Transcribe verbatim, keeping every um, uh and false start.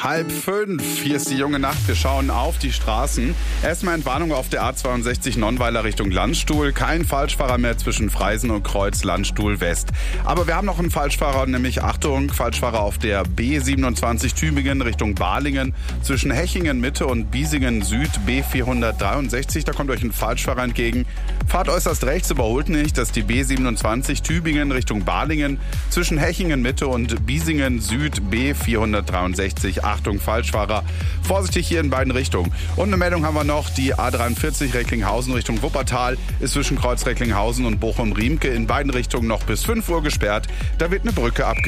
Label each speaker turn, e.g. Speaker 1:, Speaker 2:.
Speaker 1: Halb fünf, hier ist die junge Nacht. Wir schauen auf die Straßen. Erstmal Entwarnung auf der A zweiundsechzig Nonnweiler Richtung Landstuhl. Kein Falschfahrer mehr zwischen Freisen und Kreuz Landstuhl West. Aber wir haben noch einen Falschfahrer, nämlich Achtung, Falschfahrer auf der B siebenundzwanzig Tübingen Richtung Balingen. Zwischen Hechingen Mitte und Biesingen Süd B vierhundertdreiundsechzig. Da kommt euch ein Falschfahrer entgegen. Fahrt äußerst rechts, überholt nicht. Das ist die B siebenundzwanzig Tübingen Richtung Balingen. Zwischen Hechingen Mitte und Biesingen Süd B vierhundertdreiundsechzig. Achtung, Falschfahrer. Vorsichtig hier in beiden Richtungen. Und eine Meldung haben wir noch. Die A dreiundvierzig Recklinghausen Richtung Wuppertal ist zwischen Kreuz Recklinghausen und Bochum-Riemke in beiden Richtungen noch bis fünf Uhr gesperrt. Da wird eine Brücke abgeschlossen.